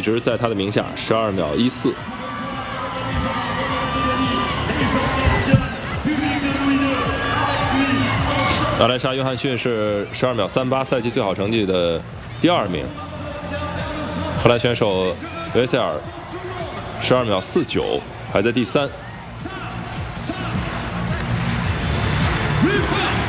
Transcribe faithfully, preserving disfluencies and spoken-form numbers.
值在他的名下，十二秒一四。阿莱莎·约翰逊是十二秒三八，赛季最好成绩的第二名。荷兰选手维塞尔十二秒四九，排在第三。